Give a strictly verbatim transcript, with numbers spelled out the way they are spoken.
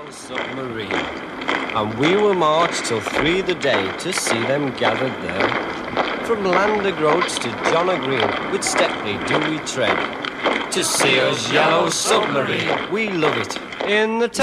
yellow submarine, and we will march till three the day to see them gathered there. From Land o' Groats to John o' Green, with Stepney do we tread, to see us yellow submarine. We love it in the